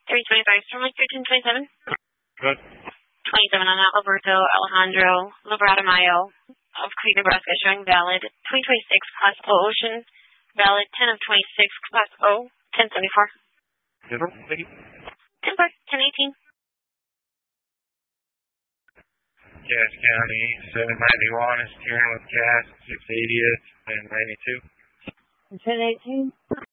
325 Sterling, 1327. Good. 27 on that, Alberto Alejandro Lobrado Mayo of Crete, Nebraska, showing valid 2026 Class O Ocean, valid 10 of 26 Class O, 1074. Zero, thank you. 10 bar, 1018. Cass County, 791 is steering with gas, 680th and 92. 1018.